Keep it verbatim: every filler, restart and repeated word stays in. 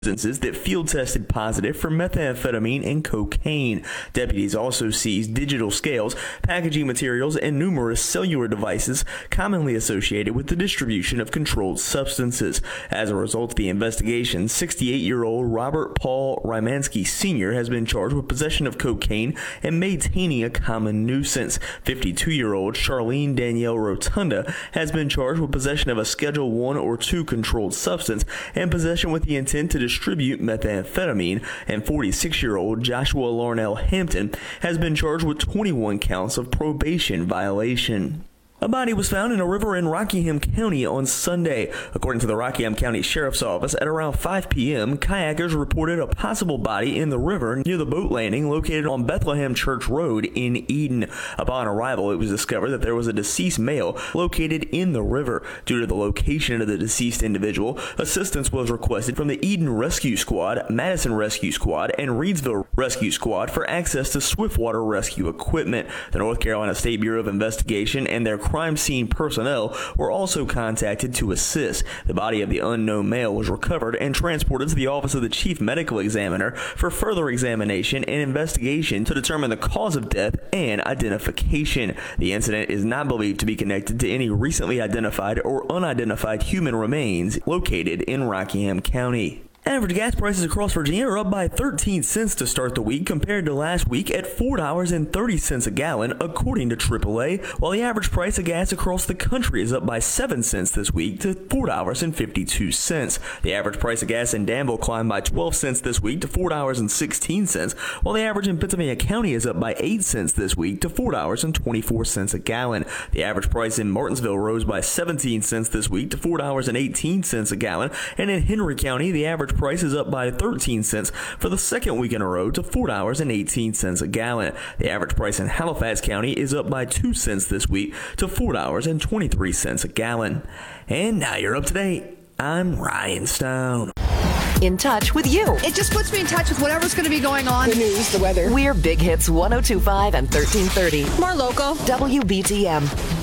substances that field tested positive for methamphetamine and cocaine. Deputies also seized digital scales, packaging materials, and numerous cellular devices commonly associated with the distribution of controlled substances. As a result of the investigation, sixty-eight-year-old Robert Paul Rymansky Senior has been charged with possession of cocaine and maintaining a common nuisance. fifty-two-year-old Charlene Danielle Rotunda has been charged with possession of a Schedule one or two controlled substance and possession with the intent to distribute methamphetamine, and forty-six-year-old Joshua Larnell Hampton has been charged with twenty-one counts of probation violation. A body was found in a river in Rockingham County on Sunday. According to the Rockingham County Sheriff's Office, at around five p.m., kayakers reported a possible body in the river near the boat landing located on Bethlehem Church Road in Eden. Upon arrival, it was discovered that there was a deceased male located in the river. Due to the location of the deceased individual, assistance was requested from the Eden Rescue Squad, Madison Rescue Squad, and Reedsville Rescue Squad for access to swiftwater rescue equipment. The North Carolina State Bureau of Investigation and their crime scene personnel were also contacted to assist. The body of the unknown male was recovered and transported to the office of the chief medical examiner for further examination and investigation to determine the cause of death and identification. The incident is not believed to be connected to any recently identified or unidentified human remains located in Rockingham County. Average gas prices across Virginia are up by thirteen cents to start the week compared to last week at four dollars and thirty cents a gallon, according to triple A, while the average price of gas across the country is up by seven cents this week to four dollars and fifty-two cents. The average price of gas in Danville climbed by twelve cents this week to four dollars and sixteen cents, while the average in Pennsylvania County is up by eight cents this week to four dollars and twenty-four cents a gallon. The average price in Martinsville rose by seventeen cents this week to four dollars and eighteen cents a gallon, and in Henry County, the average price is up by thirteen cents for the second week in a row to four dollars and eighteen cents a gallon. The average price in Halifax County is up by two cents this week to four dollars and twenty-three cents a gallon. And now you're up to date. I'm Ryan Stone. In touch with you. It just puts me in touch with whatever's going to be going on. The news, the weather. We're Big Hits one oh two point five and thirteen thirty. More local. W B T M.